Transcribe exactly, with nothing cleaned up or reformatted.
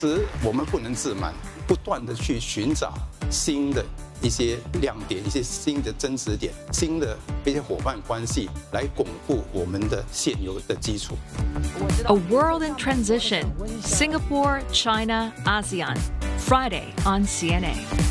实我们不能自满，不断的去寻找新的一些亮点、一些新的增值点、新的一些伙伴关系，来巩固我们的现有的基础。 A World in Transition, Singapore, China, ASEAN. Friday on C N A.